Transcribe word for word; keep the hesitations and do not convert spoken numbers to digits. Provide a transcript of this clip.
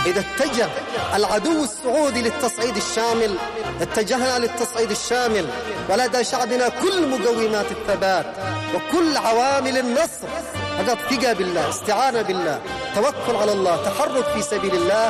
إذا اتجه العدو السعودي للتصعيد الشامل اتجهنا للتصعيد الشامل، ولدى شعبنا كل مقومات الثبات وكل عوامل النصر. هذا ثقة بالله، استعانة بالله، توكل على الله، تحرك في سبيل الله.